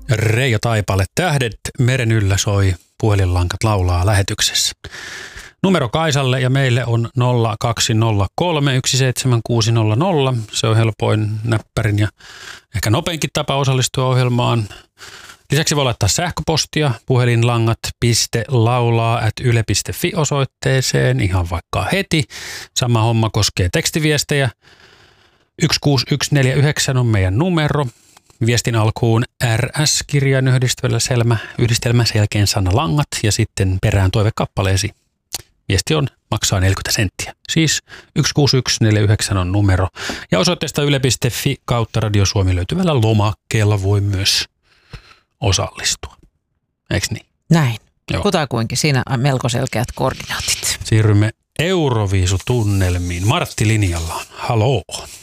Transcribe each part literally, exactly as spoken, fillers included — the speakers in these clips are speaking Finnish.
Reijo Taipale, Tähdet meren yllä soi, puhelinlankat laulaa lähetyksessä. Numero Kaisalle ja meille on nolla kaksi nolla kolme yksi seitsemän kuusi nolla nolla. Se on helpoin, näppärin ja ehkä nopeinkin tapa osallistua ohjelmaan. Lisäksi voi laittaa sähköpostia puhelinlangat piste laulaa ät yle piste fi osoitteeseen ihan vaikka heti. Sama homma koskee tekstiviestejä. yksi kuusi yksi neljä yhdeksän on meidän numero. Viestin alkuun R S-kirjan yhdistelmä, selmä, yhdistelmä, sen jälkeen sana langat ja sitten perään toivekappaleesi. Viesti on maksaa neljäkymmentä senttiä. Siis yksi kuusi yksi neljä yhdeksän on numero. Ja osoitteesta yle piste fi kautta Radio Suomi löytyvällä lomakkeella voi myös osallistua. Eikö niin? Näin. Joo. Kutakuinkin. Siinä on melko selkeät koordinaatit. Siirrymme Euroviisutunnelmiin. Martti linjalla. Haloo.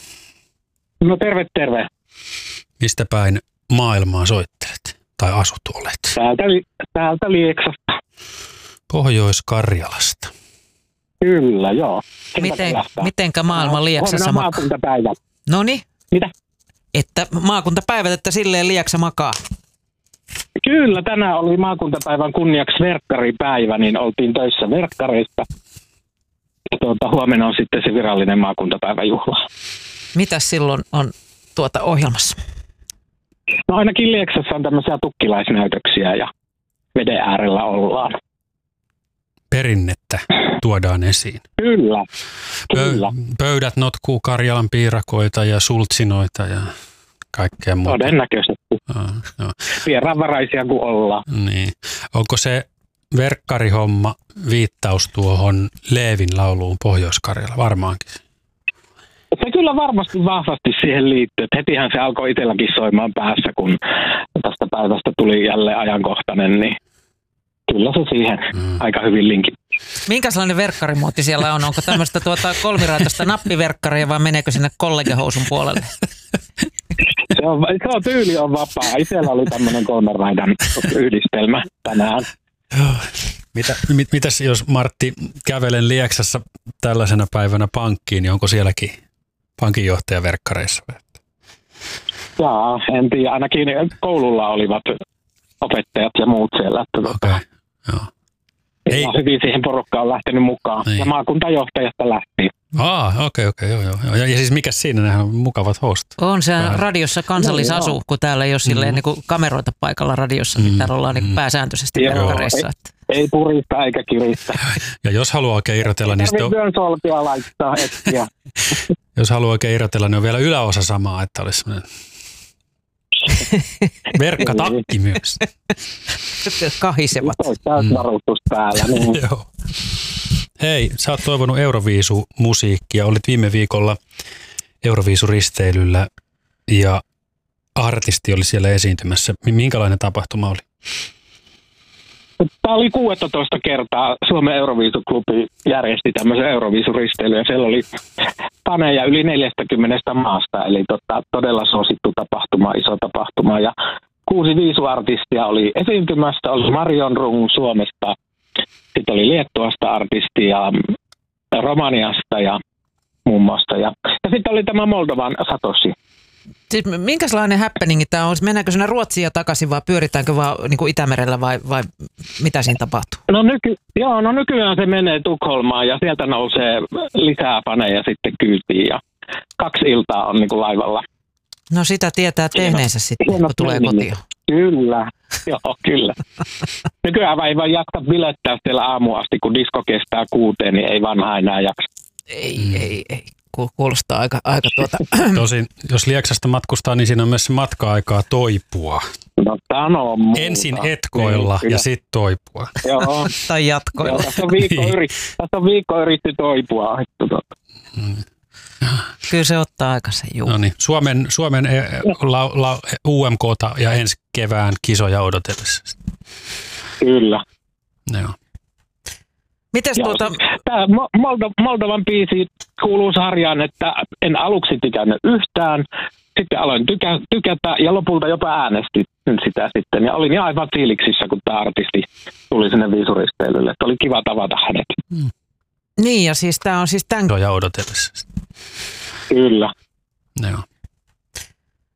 No terve, terve. Mistä päin maailmaa soittelet tai asut olet? Täältä, täältä Lieksasta. Pohjois-Karjalasta. Kyllä, joo. Miten, mitenkä maailma Lieksassa makaa? Maakuntapäivä. Noniin. Mitä? Että maakuntapäivät, että silleen Lieksa makaa. Kyllä, tänään oli maakuntapäivän kunniaksi verkkaripäivä, niin oltiin töissä verkkareista. Ja tuota, huomenna on sitten se virallinen maakuntapäiväjuhla. Mitäs silloin on tuota ohjelmassa? No ainakin Lieksassa on tämmöisiä tukkilaisnäytöksiä ja veden äärellä ollaan. Perinnettä tuodaan esiin. Kyllä, kyllä. Pö- pöydät notkuu Karjalan piirakoita ja sultsinoita ja kaikkea muuta. Todennäköisesti. Ah, joo. Vieraanvaraisia kuin ollaan. Niin. Onko se verkkarihomma viittaus tuohon Leevin lauluun Pohjois-Karjala? Varmaankin. Se kyllä varmasti vahvasti siihen liittyy. Hetihän se alkoi itselläkin soimaan päässä, kun tästä päivästä tuli jälleen ajankohtainen, niin kyllä se siihen mm. aika hyvin linkin. Minkälainen verkkarimuotti siellä on? Onko tämmöistä tuota kolmiraitaista nappiverkkaria vai meneekö sinne kollegehousun puolelle? Se on, se on tyyli on vapaa. Itsellä oli tämmöinen kolmen raidan yhdistelmä tänään. Mitä, mit, mitäs jos Martti kävelen Lieksassa tällaisena päivänä pankkiin, niin onko sielläkin pankinjohtaja verkkareissa? Jaa, en tiedä. Ainakin koululla olivat opettajat ja muut siellä. Okei, okay, joo. Ei. Hyvin siihen porukkaan lähtenyt mukaan. Niin. Ja maakuntajohtajasta lähti. Ah, okei, okay, okei, okay, joo, joo. Ja, ja siis mikä siinä, nehän on mukavat host. On se Vähän. radiossa kansallisasu, no, kun täällä ei ole silleen, mm. niin kuin kameroita paikalla radiossa, mm. niin täällä ollaan niin kuin pääsääntöisesti verkkareissa. Ei, ei purista eikä kiristä. Ja jos haluaa oikein irrotella, niin sitten on... Ei solpia laittaa etsiä. Jos haluaa oikein irrotella, niin on vielä yläosa samaa, että olisi semmoinen... Verkkatakki myös. Kahisevat. Täysvaruutus päällä. Niin. Joo. Hei, sä oot toivonut Euroviisu-musiikkia. Olit viime viikolla Euroviisuristeilyllä ja artisti oli siellä esiintymässä. Minkälainen tapahtuma oli? Tämä oli kuusitoista kertaa Suomen Euroviisuklubi järjesti tämmöisen Euroviisuristeilyn ja siellä oli paneja yli neljästäkymmenestä maasta, eli tota, todella suosittu tapahtuma, iso tapahtuma. Ja kuusi viisuartistia oli esiintymästä, oli Marion Rung Suomesta, sitten oli Liettuasta artisti ja Romaniasta ja muun muassa. Ja, ja sitten oli tämä Moldovan Satoshi. Siis minkälainen happeningi tämä on? Mennäänkö sinne Ruotsiin ja takaisin vai pyöritäänkö vaan niin kuin Itämerellä vai, vai mitä siinä tapahtuu? No, nyky, joo, no nykyään se menee Tukholmaan ja sieltä nousee lisää paneja sitten kyytiin ja kaksi iltaa on niin kuin laivalla. No sitä tietää tehneensä sitten, kun tulee kotiin. Kyllä, joo kyllä. Nykyään ei vaan jaksa bilettää siellä aamuun asti, kun disko kestää kuuteen, niin ei vanha enää jaksa. Ei, mm. ei, ei. Kuulostaa aika, aika tuota... Tosin, jos Lieksasta matkustaa, niin siinä on myös matka-aikaa toipua. No, sano muuta. Ensin etkoilla niin, ja sitten toipua. Joo. Tai jatkoilla. Joo, tässä on viikko, niin. yrit, tässä on viikko yritti toipua. Mm. Kyllä se ottaa aikansa, juu. No niin, Suomen, Suomen la, la, U M K:ta ja ensi kevään kisoja odotellessa. Kyllä. Joo. Mites Joo, tuota... Tämä Moldo- Moldovan biisi kuuluu sarjaan, että en aluksi tykännyt yhtään, sitten aloin tykä, tykätä ja lopulta jopa äänestin sitä sitten. Ja olin aivan fiiliksissä, kun tämä artisti tuli sinne viisuristeilylle, että oli kiva tavata hänet. Hmm. Niin, ja siis tämä on siis tämän... Ja odotellessa. Kyllä. Joo.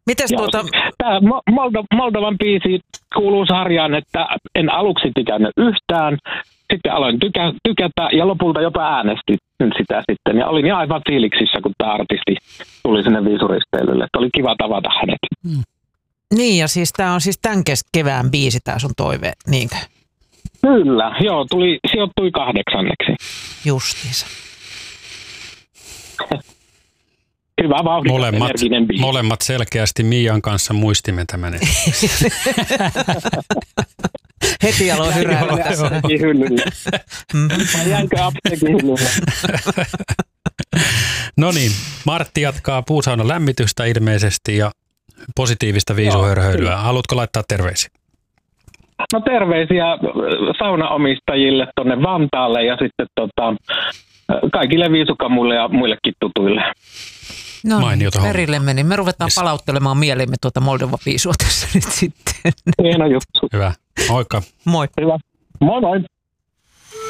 Mites Joo, tuota... Tämä Moldo- Moldovan biisi kuuluu sarjaan, että en aluksi tykännyt yhtään. Sitten aloin tykä, tykätä ja lopulta jopa äänestin sitä sitten. Ja olin aivan fiiliksissä, kun tämä artisti tuli sinne viisuristeilylle. Että oli kiva tavata hänet. Mm. Niin, ja siis tämä on siis tämän kevään biisi, tämä sun toive, niinkö? Kyllä, joo, tuli, sijoittui kahdeksanneksi. Justiinsa. Hyvä vauhdikas molemmat, energinen biisi. molemmat selkeästi Mian kanssa muistimme tämän. Heti aloin hyräällä tässä. Apteekin hyllylle. Vai jäinkö apteekin hyllylle? No niin, Martti jatkaa puusaunan lämmitystä ilmeisesti ja positiivista viisuhörhöilyä. Haluatko laittaa terveisiä? No terveisiä saunaomistajille tuonne Vantaalle ja sitten tota, kaikille viisukamuille ja muillekin tutuille. No Mainiota hommaa. perille meni. Me ruvetaan yes. palauttelemaan mielimme tuota Moldova-biisua tässä nyt sitten. Hieno juttu. Hyvä. Moikka. Moi. Hyvä. Moi moi.